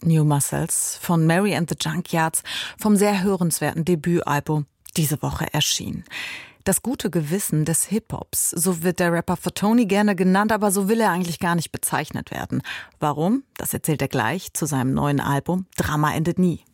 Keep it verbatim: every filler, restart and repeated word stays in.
New Muscles von Mary and the Junkyards, vom sehr hörenswerten Debütalbum, diese Woche erschienen. Das gute Gewissen des Hip-Hops, so wird der Rapper Fatoni gerne genannt, aber so will er eigentlich gar nicht bezeichnet werden. Warum? Das erzählt er gleich zu seinem neuen Album Drama endet nie.